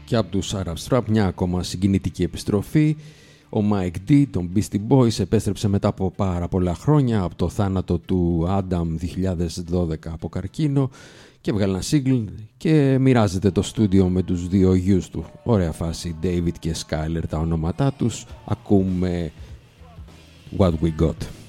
Και από τους Arab Strap μια ακόμα συγκινητική επιστροφή. Ο Mike D των Beastie Boys επέστρεψε μετά από πάρα πολλά χρόνια από το θάνατο του Adam 2012 από καρκίνο και βγάλε ένα single και μοιράζεται το στούντιο με τους δύο γιους του. Ωραία φάση, David και Skyler τα ονόματά τους. Ακούμε What We Got.